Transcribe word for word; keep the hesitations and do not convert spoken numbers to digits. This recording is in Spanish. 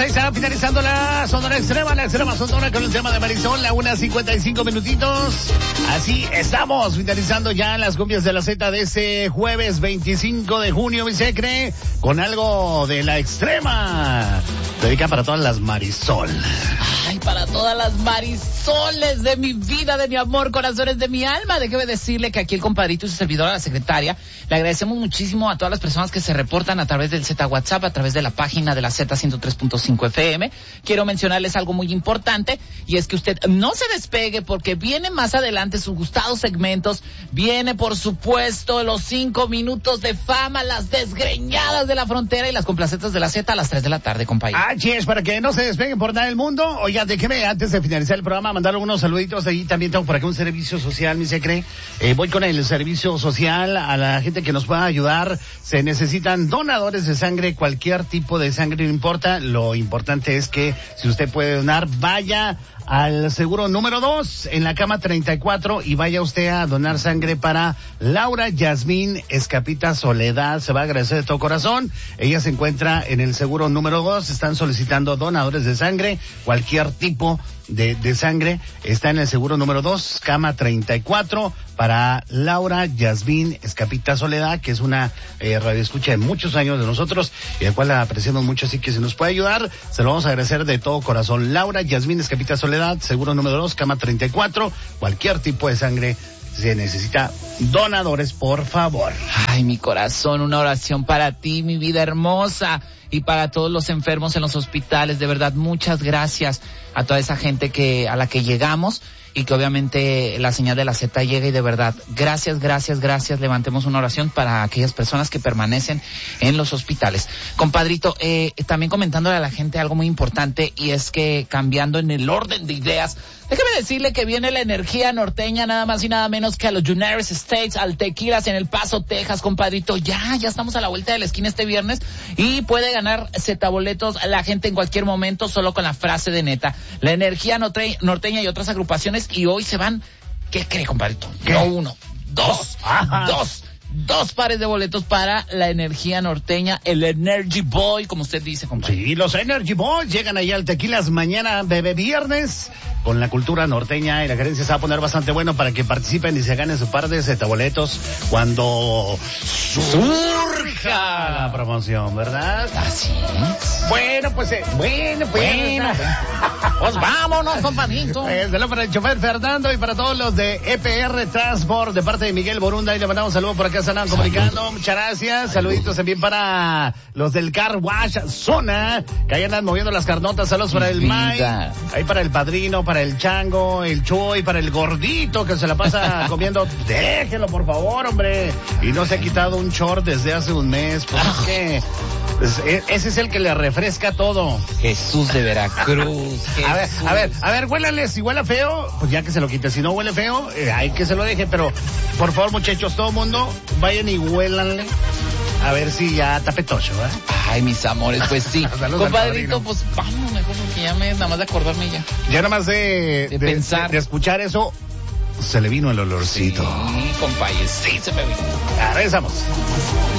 ahí está finalizando la Sonora Extrema, la Extrema Sonora con el tema de Marisol, la una cincuenta y cinco minutitos. Así estamos finalizando ya las cumbias de la Z de ese jueves veinticinco de junio, mi secre, con algo de la Extrema. Dedica para todas las Marisol. Ay, para todas las Marisoles de mi vida, de mi amor, corazones de mi alma. Déjeme decirle que aquí el compadrito y su servidora, la secretaria, le agradecemos muchísimo a todas las personas que se reportan a través del Z WhatsApp, a través de la página de la Z ciento tres punto cinco F M. Quiero mencionarles algo muy importante, y es que usted no se despegue porque viene más adelante sus gustados segmentos. Viene, por supuesto, los cinco minutos de fama, las desgreñadas de la frontera y las complacetas de la Z a las tres de la tarde, compañero. Así es, para que no se despeguen por nada del mundo. Oiga, déjeme, antes de finalizar el programa, mandar unos saluditos. Ahí también tengo por aquí un servicio social, mi secre. Eh, voy con el servicio social a la gente que nos pueda ayudar. Se necesitan donadores de sangre, cualquier tipo de sangre, no importa. Lo importante es que si usted puede donar, vaya al seguro número dos en la cama treinta y cuatro y vaya usted a donar sangre para Laura Yasmín Escapita Soledad. Se va a agradecer de todo corazón. Ella se encuentra en el seguro número dos. Están solicitando donadores de sangre, cualquier tipo de, de sangre. Está en el seguro número dos, cama treinta y cuatro, para Laura Yasmín Escapita Soledad, que es una eh, radioescucha de muchos años de nosotros y la cual la apreciamos mucho, así que si nos puede ayudar, se lo vamos a agradecer de todo corazón. Laura Yasmín Escapita Soledad, seguro número dos, cama treinta y cuatro, cualquier tipo de sangre. Se necesita donadores, por favor. Ay, mi corazón, una oración para ti, mi vida hermosa, y para todos los enfermos en los hospitales. De verdad, muchas gracias a toda esa gente que a la que llegamos y que obviamente la señal de la Z llega, y de verdad, gracias, gracias, gracias. Levantemos una oración para aquellas personas que permanecen en los hospitales. Compadrito, eh, también comentándole a la gente algo muy importante, y es que cambiando en el orden de ideas, déjeme decirle que viene la energía norteña, nada más y nada menos que a los United States, al Tequilas en El Paso, Texas, compadrito. Ya, ya estamos a la vuelta de la esquina este viernes y puede ganar Z boletos la gente en cualquier momento solo con la frase de neta. La energía norte- norteña y otras agrupaciones, y hoy se van, ¿qué cree, compadrito? ¿Qué? No uno, dos, Ajá. dos. Dos pares de boletos para la energía norteña, el Energy Boy, como usted dice, compadre. Sí, los Energy Boys llegan allá al Tequilas mañana, bebé viernes, con la cultura norteña, y la gerencia se va a poner bastante bueno para que participen y se ganen su par de zetaboletos cuando surja la promoción, ¿verdad? Así es. Bueno, pues, eh, bueno, pues. Bueno, pues vámonos, compadrito. Eh, saludo para el chofer Fernando y para todos los de E P R Transport, de parte de Miguel Borunda, y le mandamos un saludo por acá, se andan comunicando. Muchas gracias. Saluditos también para los del Car Wash Zona, que ahí andan moviendo las carnotas. Saludos para el Mike, ahí para el Padrino, para el Chango, el Chuy, para el Gordito, que se la pasa comiendo. Déjelo, por favor, hombre. Y no se ha quitado un short desde hace un mes. Pues es que pues, ese es el que le refresca todo. Jesús de Veracruz. A ver, a ver, a ver, huélale. Si huele feo, pues ya que se lo quite. Si no huele feo, eh, hay que se lo deje. Pero, por favor, muchachos, todo el mundo, vayan y huélanle. A ver si ya tapetocho, ¿eh? Ay, mis amores, pues sí. Compadrito, pues vámonos mejor, porque ya me, nada más de acordarme ya. Ya nada más de, De de pensar. De, de escuchar eso, se le vino el olorcito. Sí, compadre, sí se me vino. Ah, regresamos.